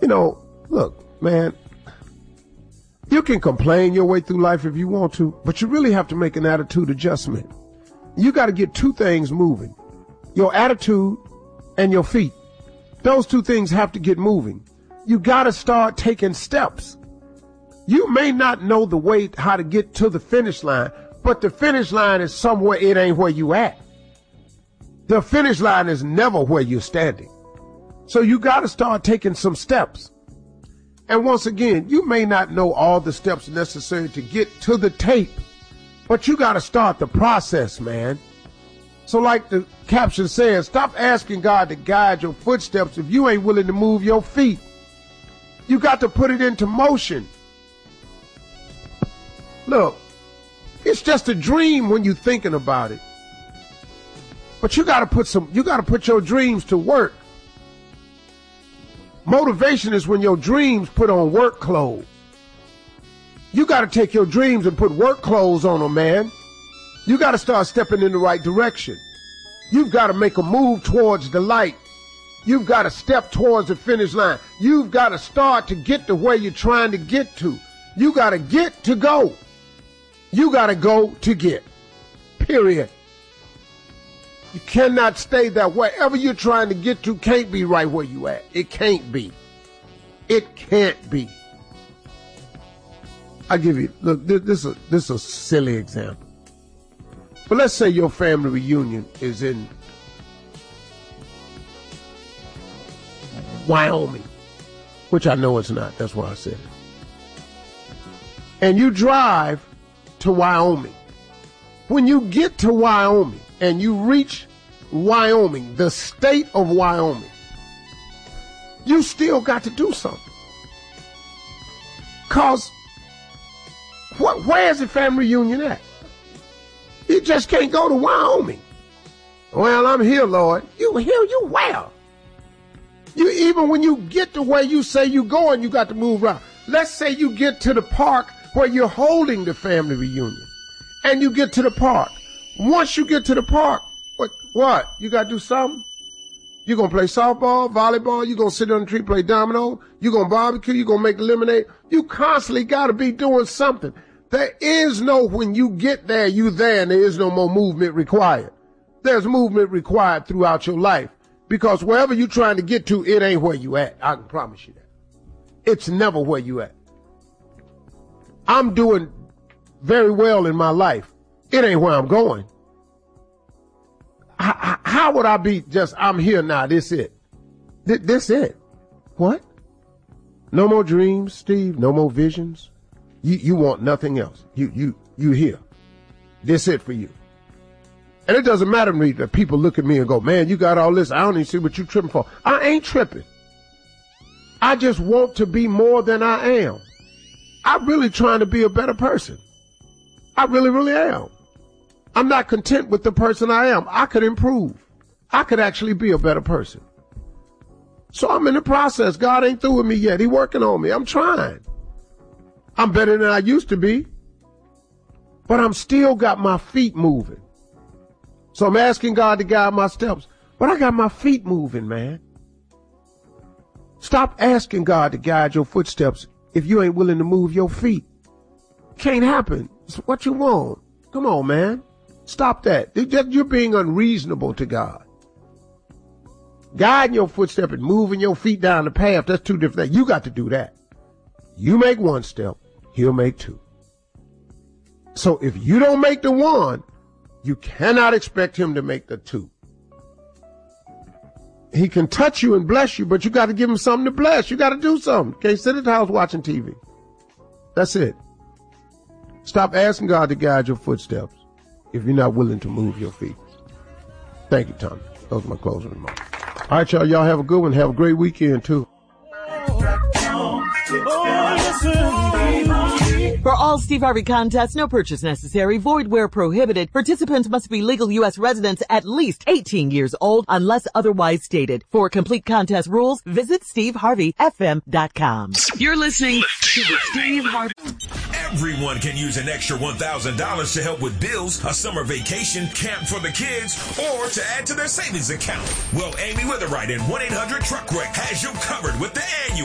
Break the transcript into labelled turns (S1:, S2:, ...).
S1: Look, man, you can complain your way through life if you want to, but you really have to make an attitude adjustment. You got to get two things moving, your attitude and your feet. Those two things have to get moving. You got to start taking steps. You may not know the way how to get to the finish line, but the finish line is somewhere it ain't where you at. The finish line is never where you're standing. So you got to start taking some steps. And once again, you may not know all the steps necessary to get to the tape, but you got to start the process, man. So like the caption says, stop asking God to guide your footsteps if you ain't willing to move your feet. You got to put it into motion. Look, it's just a dream when you're thinking about it. But you got to put your dreams to work. Motivation is when your dreams put on work clothes. You got to take your dreams and put work clothes on them, man. You got to start stepping in the right direction. You've got to make a move towards the light. You've got to step towards the finish line. You've got to start to get to where you're trying to get to. You got to get to go. You got to go to get. Period. You cannot stay there. Wherever you're trying to get to can't be right where you at. It can't be. It can't be. I give you, look, this is a silly example. But let's say your family reunion is in Wyoming, which I know it's not. That's why I said it. And you drive to Wyoming. When you get to Wyoming and you reach Wyoming, the state of Wyoming, you still got to do something. Cause where's the family reunion at? You just can't go to Wyoming. Well, I'm here, Lord. You here? You where? You even when you get to where you say you going, you got to move around. Let's say you get to the park where you're holding the family reunion, and you get to the park. Once you get to the park, what? You got to do something? You gonna play softball, volleyball? You gonna sit on the tree, play domino? You gonna barbecue? You gonna make lemonade? You constantly got to be doing something. There is no, when you get there, you there, and there is no more movement required. There's movement required throughout your life, because wherever you're trying to get to, it ain't where you at. I can promise you that. It's never where you at. I'm doing very well in my life. It ain't where I'm going. How would I be just, I'm here now, this it? This it? What? No more dreams, Steve, no more visions. You want nothing else. You here. This it for you. And it doesn't matter to me that people look at me and go, man, you got all this. I don't even see what you tripping for. I ain't tripping. I just want to be more than I am. I'm really trying to be a better person. I really, really am. I'm not content with the person I am. I could improve. I could actually be a better person. So I'm in the process. God ain't through with me yet. He working on me. I'm trying. I'm better than I used to be. But I'm still got my feet moving. So I'm asking God to guide my steps. But I got my feet moving, man. Stop asking God to guide your footsteps if you ain't willing to move your feet. Can't happen. It's what you want. Come on, man. Stop that. You're being unreasonable to God. Guiding your footstep and moving your feet down the path, that's two different things. You got to do that. You make one step, he'll make two. So if you don't make the one, you cannot expect him to make the two. He can touch you and bless you, but you got to give him something to bless. You got to do something. Can't sit at the house watching TV. That's it. Stop asking God to guide your footsteps if you're not willing to move your feet. Thank you, Tommy. Those are my closing remarks. All right, y'all. Y'all have a good one. Have a great weekend, too.
S2: For all Steve Harvey contests, no purchase necessary, void where prohibited. Participants must be legal U.S. residents at least 18 years old unless otherwise stated. For complete contest rules, visit SteveHarveyFM.com. You're listening to the Steve Harvey.
S3: Everyone can use an extra $1,000 to help with bills, a summer vacation, camp for the kids, or to add to their savings account. Well, Amy Witherite and 1-800-TRUCK-WRECK has you covered with the annual